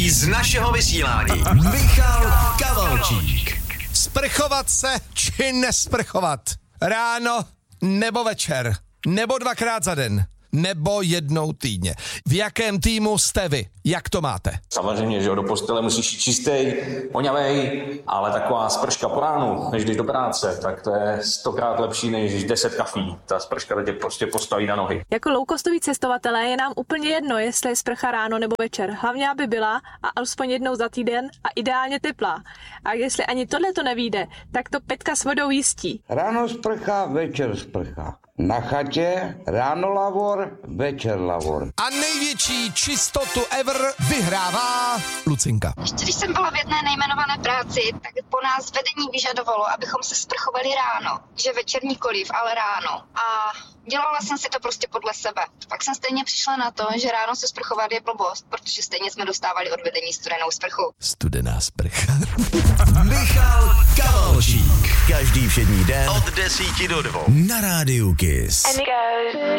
nejlepší z našeho vysílání. Michal Kavalčík. Sprchovat se či nesprchovat? Ráno nebo večer? Nebo dvakrát za den? Nebo jednou týdně? V jakém týmu jste vy? Jak to máte? Samozřejmě, že do postele musíš jít čistej, voňavej, ale taková sprška po ránu, než jdeš do práce, tak to je 100krát lepší než 10 kafí. Ta sprška tě prostě postaví na nohy. Jako low-costoví cestovatelé je nám úplně jedno, jestli je sprcha ráno nebo večer. Hlavně, aby byla a alespoň jednou za týden a ideálně teplá. A jestli ani tohle to nevyjde, tak to Petka s vodou jistí. Ráno sprcha, večer sprcha. Na chatě ráno lavor, večer lavor. A největší čistotu ever vyhrává Lucinka. Ještě když jsem byla v jedné nejmenované práci, tak po nás vedení vyžadovalo, abychom se sprchovali ráno. Že večer nikoliv, ale ráno. A dělala jsem si to prostě podle sebe. Pak jsem stejně přišla na to, že ráno se sprchovat je blbost, protože stejně jsme dostávali od vedení studenou sprchu. Studená sprcha. Michal Kavalčík. Každý všední den od 10 do 2 na rádiu Kiss.